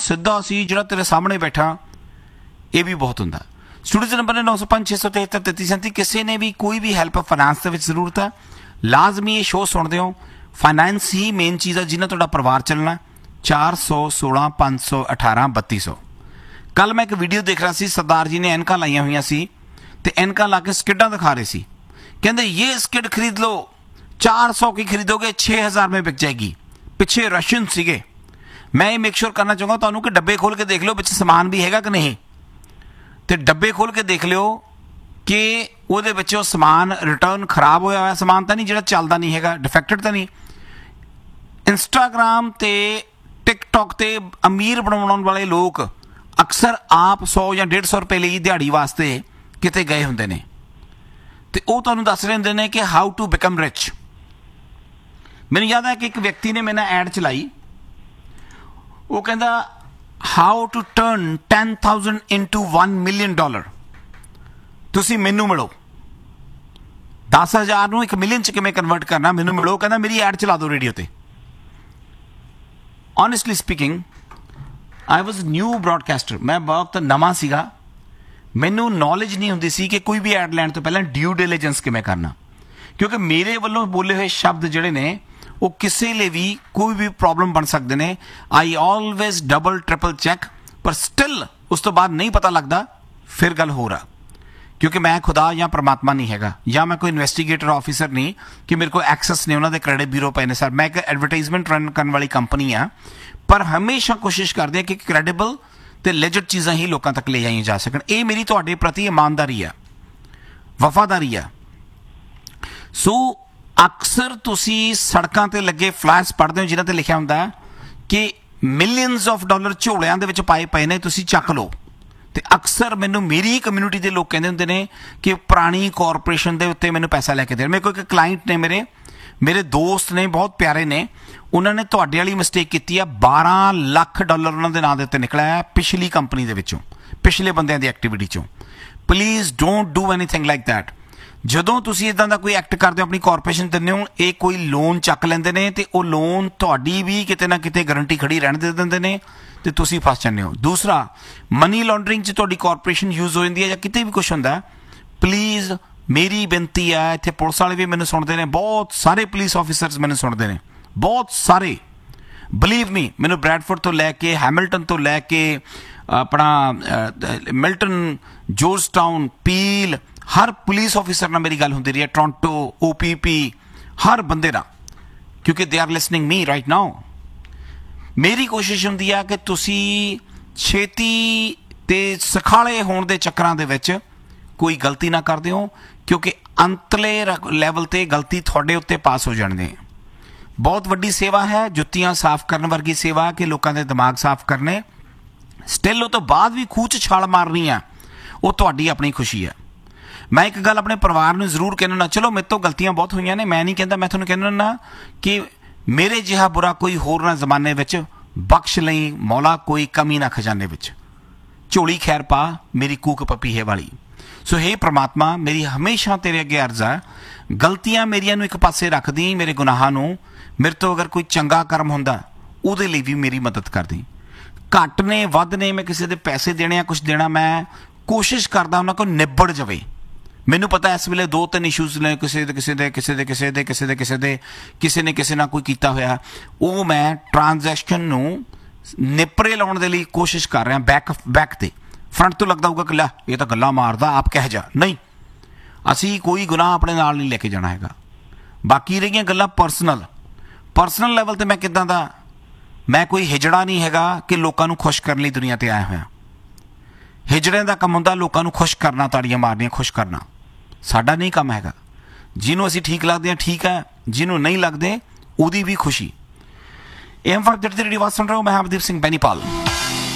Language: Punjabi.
ਸਿੱਧਾ ਸੀ ਜਿਹੜਾ ਤੇਰੇ ਸਾਹਮਣੇ ਬੈਠਾ, ਇਹ ਵੀ ਬਹੁਤ ਹੁੰਦਾ। ਸਟੂਡੀਓ ਨੰਬਰ ਨੇ 905-673-3337। ਕਿਸੇ ਨੇ ਵੀ ਕੋਈ ਵੀ ਹੈਲਪ ਫਾਈਨਾਂਸ ਦੇ ਵਿੱਚ ਜ਼ਰੂਰਤ ਹੈ, ਲਾਜ਼ਮੀ ਇਹ ਸ਼ੋਅ ਸੁਣਦੇ ਹੋ। ਫਾਈਨਾਂਸ ਹੀ ਮੇਨ ਚੀਜ਼ ਹੈ ਜਿਹਨਾਂ ਤੁਹਾਡਾ ਪਰਿਵਾਰ ਚੱਲਣਾ। 416 518 3200। ਕੱਲ ਮੈਂ ਇੱਕ ਵੀਡੀਓ ਦੇਖ ਰਿਹਾ ਸੀ, ਸਰਦਾਰ ਜੀ ਨੇ ਐਨਕਾਂ ਲਾਈਆਂ ਹੋਈਆਂ ਸੀ ਤੇ ਐਨਕਾਂ ਲਾ ਕੇ ਸਕਿਡਾਂ ਦਿਖਾ ਰਹੇ ਸੀ। ਕਹਿੰਦੇ ਇਹ ਸਕਿਡ ਖਰੀਦ लो, 400 की खरीदोगे 6000 में बिक जाएगी। ਪਿੱਛੇ ਰਸ਼ੀਅਨ ਸੀਗੇ। ਮੈਂ ਇਹ ਮੇਕ ਸ਼ੋਰ ਕਰਨਾ ਚਾਹੂੰਗਾ ਤੁਹਾਨੂੰ ਕਿ ਡੱਬੇ ਖੋਲ ਕੇ ਦੇਖ ਲਿਓ ਵਿੱਚ ਸਮਾਨ ਵੀ ਹੈਗਾ ਕਿ ਨਹੀਂ, ਤੇ ਡੱਬੇ ਖੋਲ ਕੇ ਦੇਖ ਲਿਓ ਕਿ ਉਹਦੇ ਵਿੱਚੋਂ ਸਮਾਨ ਰਿਟਰਨ ਖਰਾਬ ਹੋਇਆ ਹੋਇਆ ਸਮਾਨ ਤਾਂ ਨਹੀਂ, ਜਿਹੜਾ ਚੱਲਦਾ ਨਹੀਂ ਹੈਗਾ, ਡਿਫੈਕਟਡ ਤਾਂ ਨਹੀਂ। ਇੰਸਟਾਗ੍ਰਾਮ ਤੇ ਟਿਕਟੌਕ ਤੇ ਅਮੀਰ ਬਣਾਉਣ ਵਾਲੇ ਲੋਕ ਅਕਸਰ ਆਪ 100 ਜਾਂ 150 ਰੁਪਏ ਲਈ ਦਿਹਾੜੀ ਵਾਸਤੇ ਕਿਤੇ ਗਏ ਹੁੰਦੇ ਨੇ ਤੇ ਉਹ ਤੁਹਾਨੂੰ ਦੱਸ ਰਹੇ ਹੁੰਦੇ ਨੇ ਕਿ ਹਾਊ ਟੂ ਬਿਕਮ ਰਿਚ। ਮੈਨੂੰ ਯਾਦ ਹੈ ਕਿ ਇੱਕ ਵਿਅਕਤੀ ਨੇ ਮੇਰੇ ਨਾਲ ਐਡ ਚਲਾਈ, ਉਹ ਕਹਿੰਦਾ how to turn 10,000 into $1 million। ਤੁਸੀਂ ਮੈਨੂੰ ਮਿਲੋ, 10,000 ਨੂੰ 1 ਮਿਲੀਅਨ 'ਚ ਕਿਵੇਂ ਕਨਵਰਟ ਕਰਨਾ, ਮੈਨੂੰ ਮਿਲੋ। ਕਹਿੰਦਾ ਮੇਰੀ ਐਡ ਚਲਾ ਦਿਓ ਰੇਡੀਓ ਤੇ। ਓਨੈਸਟਲੀ ਸਪੀਕਿੰਗ ਆਈ ਵਾਜ਼ ਨਿਊ ਬ੍ਰੌਡਕਾਸਟਰ, ਮੈਂ ਬਹੁਤ ਨਵਾਂ ਸੀਗਾ, ਮੈਨੂੰ ਨੌਲੇਜ ਨਹੀਂ ਹੁੰਦੀ ਸੀ ਕਿ ਕੋਈ ਵੀ ਐਡ ਲੈਣ ਤੋਂ ਪਹਿਲਾਂ ਡਿਊ ਡਿਲੀਜੈਂਸ ਕਿਵੇਂ ਕਰਨਾ, ਕਿਉਂਕਿ ਮੇਰੇ ਵੱਲੋਂ ਬੋਲੇ ਹੋਏ ਸ਼ਬਦ ਜਿਹੜੇ ਨੇ ਉਹ ਕਿਸੇ ਲਈ ਵੀ ਕੋਈ ਵੀ ਪ੍ਰੋਬਲਮ ਬਣ ਸਕਦੇ ਨੇ। ਆਈ ਆਲਵੇਜ਼ ਡਬਲ ਟ੍ਰਿਪਲ ਚੈੱਕ, ਪਰ ਸਟਿਲ ਉਸ ਤੋਂ ਬਾਅਦ ਨਹੀਂ ਪਤਾ ਲੱਗਦਾ, ਫਿਰ ਗੱਲ ਹੋ ਰਹਾ, ਕਿਉਂਕਿ ਮੈਂ ਖੁਦਾ ਜਾਂ ਪਰਮਾਤਮਾ ਨਹੀਂ ਹੈਗਾ, ਜਾਂ ਮੈਂ ਕੋਈ ਇਨਵੈਸਟੀਗੇਟਰ ਆਫਿਸਰ ਨਹੀਂ ਕਿ ਮੇਰੇ ਕੋਲ ਐਕਸੈਸ ਨੇ ਉਹਨਾਂ ਦੇ ਕ੍ਰੈਡਿਟ ਬਿਊਰੋ ਪਏ ਨੇ। ਸਰ ਮੈਂ ਇੱਕ ਐਡਵਰਟਾਈਜ਼ਮੈਂਟ ਰਨ ਕਰਨ ਵਾਲੀ ਕੰਪਨੀ ਆ, ਪਰ ਹਮੇਸ਼ਾ ਕੋਸ਼ਿਸ਼ ਕਰਦੇ ਆ ਕਿ ਕ੍ਰੈਡੀਬਲ ਤੇ ਲੈਜਿਟ ਚੀਜ਼ਾਂ ਹੀ ਲੋਕਾਂ ਤੱਕ ਲੈ ਜਾਈਆਂ ਜਾ ਸਕਣ। ਇਹ ਮੇਰੀ ਤੁਹਾਡੇ ਪ੍ਰਤੀ ਇਮਾਨਦਾਰੀ ਆ, ਵਫਾਦਾਰੀ ਆ। ਸੋ ਅਕਸਰ ਤੁਸੀਂ ਸੜਕਾਂ ਤੇ ਲੱਗੇ ਫਲੈਸ਼ ਪੜ੍ਹਦੇ ਹੋ ਜਿਨ੍ਹਾਂ ਤੇ ਲਿਖਿਆ ਹੁੰਦਾ ਕਿ ਮਿਲੀਅਨਸ ਆਫ ਡਾਲਰ ਝੋਲਿਆਂ ਦੇ ਵਿੱਚ ਪਾਏ ਪਏ ਨੇ, ਤੁਸੀਂ ਚੱਕ ਲਓ। ਤੇ ਅਕਸਰ ਮੈਨੂੰ ਮੇਰੀ ਕਮਿਊਨਿਟੀ ਦੇ ਲੋਕ ਕਹਿੰਦੇ ਹੁੰਦੇ ਨੇ ਕਿ ਪੁਰਾਣੀ ਕਾਰਪੋਰੇਸ਼ਨ ਦੇ ਉੱਤੇ ਮੈਨੂੰ ਪੈਸਾ ਲੈ ਕੇ ਦੇਣ। ਮੇਰੇ ਕੋਲ ਇੱਕ ਕਲਾਇੰਟ ਨੇ, ਮੇਰੇ ਦੋਸਤ ਨੇ, ਬਹੁਤ ਪਿਆਰੇ ਨੇ, ਉਹਨਾਂ ਨੇ ਤੁਹਾਡੇ ਵਾਲੀ ਮਿਸਟੇਕ ਕੀਤੀ ਆ। $12 ਲੱਖ ਉਹਨਾਂ ਦੇ ਨਾਂ ਦੇ ਉੱਤੇ ਨਿਕਲਿਆ ਪਿਛਲੀ ਕੰਪਨੀ ਦੇ ਵਿੱਚੋਂ, ਪਿਛਲੇ ਬੰਦਿਆਂ ਦੀ ਐਕਟੀਵਿਟੀ ਚੋਂ। Please don't do anything like that. ਜਦੋਂ ਤੁਸੀਂ ਇੱਦਾਂ ਦਾ ਕੋਈ ਐਕਟ ਕਰਦੇ ਹੋ, ਆਪਣੀ ਕਾਰਪੋਰੇਸ਼ਨ ਦਿੰਦੇ ਹੋ, ਇਹ ਕੋਈ ਲੋਨ ਚੱਕ ਲੈਂਦੇ ਨੇ ਤੇ ਉਹ ਲੋਨ ਤੁਹਾਡੀ ਵੀ ਕਿਤੇ ਨਾ ਕਿਤੇ ਗਰੰਟੀ ਖੜੀ ਰਹਿਣ ਦੇ ਦਿੰਦੇ ਨੇ ਤੇ ਤੁਸੀਂ ਫਸ ਜਾਂਦੇ ਹੋ। ਦੂਸਰਾ, ਮਨੀ ਲਾਂਡਰਿੰਗ 'ਚ ਤੁਹਾਡੀ ਕਾਰਪੋਰੇਸ਼ਨ ਯੂਜ਼ ਹੋ ਜਾਂਦੀ ਹੈ ਜਾਂ ਕਿਤੇ ਵੀ ਕੁਛ ਹੁੰਦਾ। ਪਲੀਜ਼ ਮੇਰੀ ਬੇਨਤੀ ਹੈ, ਇੱਥੇ ਪੁਲਿਸ ਵਾਲੇ ਵੀ ਮੈਨੂੰ ਸੁਣਦੇ ਨੇ, ਬਹੁਤ ਸਾਰੇ ਪੁਲਿਸ ਆਫਿਸਰਸ ਮੈਨੂੰ ਸੁਣਦੇ ਨੇ, ਬਹੁਤ ਸਾਰੇ। ਬਲੀਵ ਮੀ, ਮੈਨੂੰ ਬਰੈਡਫੋਰਡ ਤੋਂ ਲੈ ਕੇ ਹੈਮਿਲਟਨ ਤੋਂ ਲੈ ਕੇ ਆਪਣਾ ਮਿਲਟਨ, ਜੋਰਜਟਾਊਨ, ਪੀਲ, ਹਰ ਪੁਲਿਸ ਆਫਿਸਰ ਨਾਲ ਮੇਰੀ ਗੱਲ ਹੁੰਦੀ ਰਹੀ ਹੈ, ਟੋਰਾਂਟੋ, OPP, ਹਰ ਬੰਦੇ ਨਾਲ, ਕਿਉਂਕਿ they are listening me right now. ਮੇਰੀ ਕੋਸ਼ਿਸ਼ ਹੁੰਦੀ ਆ ਕਿ ਤੁਸੀਂ ਛੇਤੀ ਤੇ ਸਖਾਲੇ ਹੋਣ ਦੇ ਚੱਕਰਾਂ ਦੇ ਵਿੱਚ ਕੋਈ ਗਲਤੀ ਨਾ ਕਰਦੇ ਹੋ, ਕਿਉਂਕਿ ਅੰਤਲੇ ਲੈਵਲ ਤੇ ਗਲਤੀ ਤੁਹਾਡੇ ਉੱਤੇ ਪਾਸ ਹੋ ਜਾਣਗੇ। ਬਹੁਤ ਵੱਡੀ ਸੇਵਾ ਹੈ, ਜੁੱਤੀਆਂ ਸਾਫ਼ ਕਰਨ ਵਰਗੀ ਸੇਵਾ ਕਿ ਲੋਕਾਂ ਦੇ ਦਿਮਾਗ ਸਾਫ਼ ਕਰਨੇ। ਸਟਿਲ ਉਹ ਤੋਂ ਬਾਅਦ ਵੀ ਖੂਹ 'ਚ ਛਾਲ ਮਾਰਨੀ ਆ, ਉਹ ਤੁਹਾਡੀ ਆਪਣੀ ਖੁਸ਼ੀ ਹੈ। ਮੈਂ ਇੱਕ ਗੱਲ ਆਪਣੇ ਪਰਿਵਾਰ ਨੂੰ ਜ਼ਰੂਰ ਕਹਿਣਾ ਨਾ, ਚਲੋ ਮੇਰੇ ਤੋਂ ਗਲਤੀਆਂ ਬਹੁਤ ਹੋਈਆਂ ਨੇ, ਮੈਂ ਨਹੀਂ ਕਹਿੰਦਾ, ਮੈਂ ਤੁਹਾਨੂੰ ਕਹਿਣਾ ਨਾ ਕਿ ਮੇਰੇ ਜਿਹਾ ਬੁਰਾ ਕੋਈ ਹੋਰ ਨਾ ਜ਼ਮਾਨੇ ਵਿੱਚ ਬਖਸ਼ ਲਈ ਮੌਲਾ, ਕੋਈ ਕਮੀ ਨਾ ਖਜ਼ਾਨੇ ਵਿੱਚ, ਝੋਲੀ ਖੈਰ ਪਾ ਮੇਰੀ ਕੂਕ ਪਪੀਹੇ ਵਾਲੀ। ਸੋ ਹੇ ਪ੍ਰਮਾਤਮਾ, ਮੇਰੀ ਹਮੇਸ਼ਾ ਤੇਰੇ ਅੱਗੇ ਅਰਜ਼ ਹੈ, ਗਲਤੀਆਂ ਮੇਰੀਆਂ ਨੂੰ ਇੱਕ ਪਾਸੇ ਰੱਖਦੀ, ਮੇਰੇ ਗੁਨਾਹਾਂ ਨੂੰ, ਮੇਰੇ ਤੋਂ ਅਗਰ ਕੋਈ ਚੰਗਾ ਕਰਮ ਹੁੰਦਾ ਉਹਦੇ ਲਈ ਵੀ ਮੇਰੀ ਮਦਦ ਕਰਦੀ। ਘੱਟ ਨੇ ਵੱਧ ਨੇ, ਮੈਂ ਕਿਸੇ ਦੇ ਪੈਸੇ ਦੇਣੇ ਆ, ਕੁਛ ਦੇਣਾ, ਮੈਂ ਕੋਸ਼ਿਸ਼ ਕਰਦਾ ਉਹਨਾਂ ਕੋਲ ਨਿਬੜ ਜਾਵੇ। ਮੈਨੂੰ ਪਤਾ ਇਸ ਵੇਲੇ 2-3 ਇਸ਼ੂਜ਼ ਨੇ, ਕਿਸੇ ਨੇ ਕਿਸੇ ਨਾਲ ਕੋਈ ਕੀਤਾ ਹੋਇਆ, ਉਹ ਮੈਂ ਟ੍ਰਾਂਜੈਕਸ਼ਨ ਨੂੰ ਨਿਪਰੇ ਲਾਉਣ ਦੇ ਲਈ ਕੋਸ਼ਿਸ਼ ਕਰ ਰਿਹਾ। ਬੈਕ ਤੇ ਫਰੰਟ ਤੋਂ ਲੱਗਦਾ ਹੋਊਗਾ ਕਿ ਲੈ ਇਹ ਤਾਂ ਗੱਲਾਂ ਮਾਰਦਾ, ਆਪ ਕਹਿ ਜਾ, ਨਹੀਂ, ਅਸੀਂ ਕੋਈ ਗੁਨਾਹ ਆਪਣੇ ਨਾਲ ਨਹੀਂ ਲੈ ਕੇ ਜਾਣਾ ਹੈਗਾ। ਬਾਕੀ ਰਹੀਆਂ ਗੱਲਾਂ ਪਰਸਨਲ ਲੈਵਲ ਤੇ ਮੈਂ ਕਿੱਦਾਂ ਦਾ, ਮੈਂ ਕੋਈ ਹਿਜੜਾ ਨਹੀਂ ਹੈਗਾ ਕਿ ਲੋਕਾਂ ਨੂੰ ਖੁਸ਼ ਕਰਨ ਲਈ ਦੁਨੀਆ ਤੇ ਆਇਆ ਹੋਇਆ। ਹਿਜੜਿਆਂ ਦਾ ਕੰਮ ਹੁੰਦਾ ਲੋਕਾਂ ਨੂੰ ਖੁਸ਼ ਕਰਨਾ, ਤਾੜੀਆਂ ਮਾਰਨੀਆਂ, ਖੁਸ਼ ਕਰਨਾ, ਸਾਡਾ ਨਹੀਂ ਕੰਮ ਹੈਗਾ। ਜਿਹਨੂੰ ਅਸੀਂ ਠੀਕ ਲੱਗਦੇ ਹਾਂ ਠੀਕ ਹੈ, ਜਿਹਨੂੰ ਨਹੀਂ ਲੱਗਦੇ ਉਹਦੀ ਵੀ ਖੁਸ਼ੀ। AM 533 ਰੇਡੀਓ ਸੁਣ ਰਹੇ ਹੋ, ਮੈਂ ਹਰਦੀਪ ਸਿੰਘ ਬੈਨੀਪਾਲ।